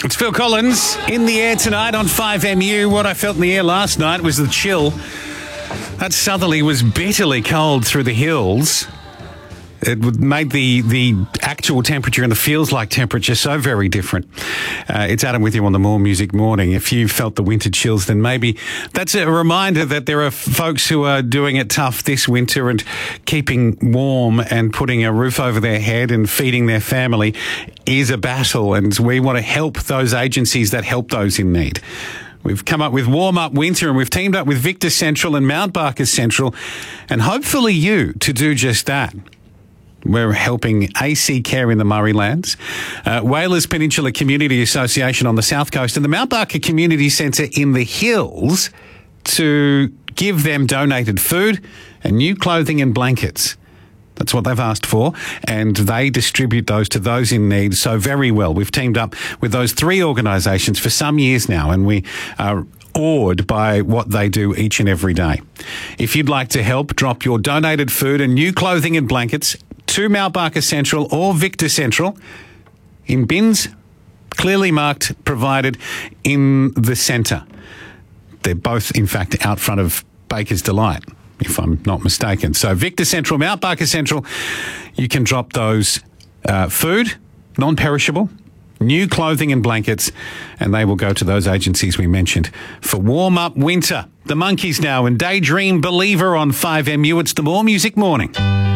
It's Phil Collins in the air tonight on 5MU. What I felt in the air last night was the chill. That southerly was bitterly cold through the hills. It made the actual temperature and the feels-like temperature so very different. It's Adam with you on the More Music Morning. If you felt the winter chills, then maybe that's a reminder that there are folks who are doing it tough this winter and keeping warm and putting a roof over their head and feeding their family is a battle, and we want to help those agencies that help those in need. We've come up with Warm Up Winter, and we've teamed up with Victor Central and Mount Barker Central, and hopefully you to do just that. We're helping AC Care in the Murraylands, Whalers Peninsula Community Association on the South Coast, and the Mount Barker Community Centre in the Hills to give them donated food and new clothing and blankets. That's what they've asked for, and they distribute those to those in need so very well. We've teamed up with those three organisations for some years now, and we are awed by what they do each and every day. If you'd like to help, drop your donated food and new clothing and blankets to Mount Barker Central or Victor Central in bins clearly marked, provided in the centre. They're both, in fact, out front of Baker's Delight, if I'm not mistaken. So Victor Central, Mount Barker Central, you can drop those food, non-perishable, new clothing and blankets, and they will go to those agencies we mentioned for Warm Up Winter. The Monkeys now and Daydream Believer on 5MU. It's the More Music Morning.